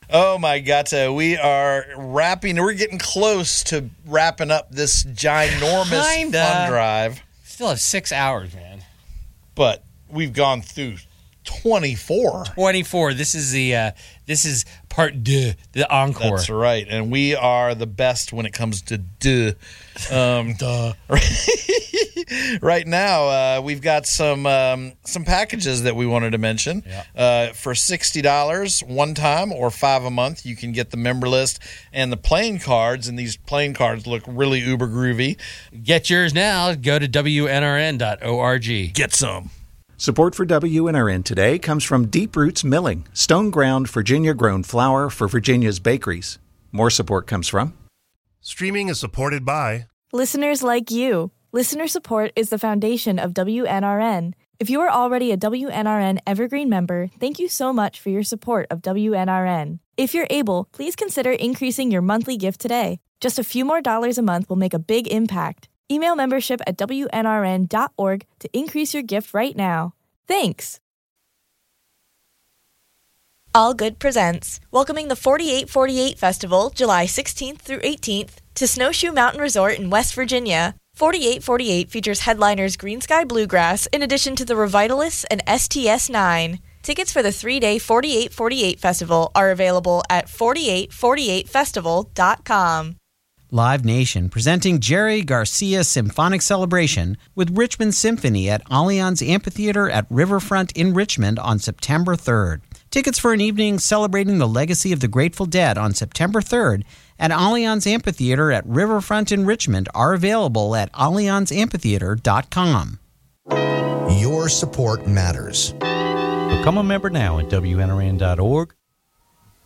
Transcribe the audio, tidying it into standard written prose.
Oh, my God. We're getting close to wrapping up this ginormous fun drive. Still have 6 hours, man. But we've gone through 24. 24. This is part deux, the encore. That's right. And we are the best when it comes to deux. Duh. Right now, we've got some packages that we wanted to mention. Yeah. For $60 one time or $5 a month, you can get the member list and the playing cards, and these playing cards look really uber groovy. Get yours now. Go to WNRN.org. Get some. Support for WNRN today comes from Deep Roots Milling, stone ground Virginia-grown flour for Virginia's bakeries. More support comes from... Streaming is supported by... listeners like you. Listener support is the foundation of WNRN. If you are already a WNRN Evergreen member, thank you so much for your support of WNRN. If you're able, please consider increasing your monthly gift today. Just a few more dollars a month will make a big impact. Email membership at WNRN.org to increase your gift right now. Thanks! All Good presents, welcoming the 4848 Festival, July 16th through 18th, to Snowshoe Mountain Resort in West Virginia. 4848 features headliners Green Sky Bluegrass in addition to the Revitalists and STS-9. Tickets for the 3-day 4848 Festival are available at 4848festival.com. Live Nation presenting Jerry Garcia Symphonic Celebration with Richmond Symphony at Allianz Amphitheater at Riverfront in Richmond on September 3rd. Tickets for an evening celebrating the legacy of the Grateful Dead on September 3rd at Allianz Amphitheater at Riverfront in Richmond are available at allianzamphitheater.com. Your support matters. Become a member now at WNRN.org